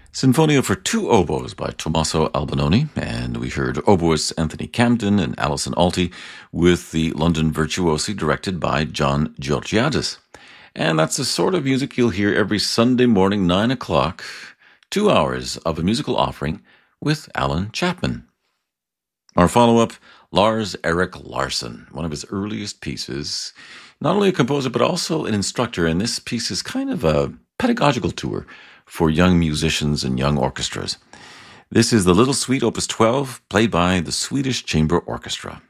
Sinfonia for Two Oboes by Tommaso Albinoni, and we heard oboist Anthony Camden and Alison Alty with the London Virtuosi directed by John Georgiadis. And that's the sort of music you'll hear every Sunday morning, 9 o'clock, 2 hours of a musical offering with Alan Chapman. Our follow-up, Lars Erik Larsson, one of his earliest pieces. Not only a composer, but also an instructor, and this piece is kind of a pedagogical tour for young musicians and young orchestras. This is the Little Suite Opus 12, played by the Swedish Chamber Orchestra.